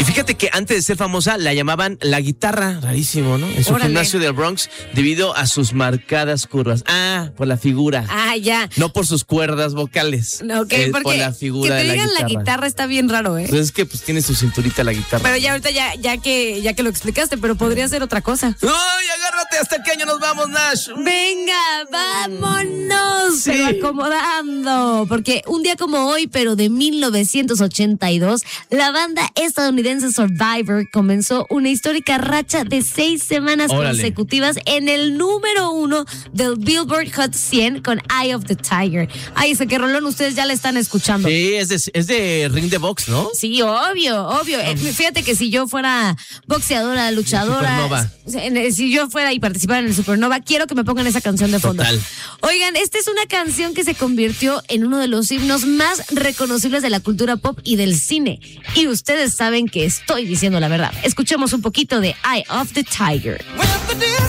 Y fíjate que antes de ser famosa la llamaban la guitarra, rarísimo, ¿no? En su gimnasio del Bronx, debido a sus marcadas curvas. Por la figura. Ya. No por sus cuerdas vocales. No, ok, porque por la figura que te de digan la guitarra está bien raro, ¿eh? Pues es que pues tiene su cinturita la guitarra. Pero ya ahorita ya que lo explicaste, pero podría ser otra cosa. ¡Ay, agárrate! ¿Hasta qué año nos vamos, Nash? Venga, vámonos, Sí. pero acomodando, porque un día como hoy, pero de 1982, la banda estadounidense Survivor comenzó una histórica racha de 6 semanas consecutivas en el número 1 del Billboard Hot 100 con Eye of the Tiger. Ay, ese que rolón ustedes ya le están escuchando. Sí, es de ring de box, ¿no? Sí, obvio. Fíjate que si yo fuera boxeadora, luchadora, si yo fuera y participara en el Supernova, quiero que me pongan esa canción de fondo. Total. Oigan, esta es una canción que se convirtió en uno de los himnos más reconocibles de la cultura pop y del cine. Y ustedes saben que estoy diciendo la verdad. Escuchemos un poquito de Eye of the Tiger.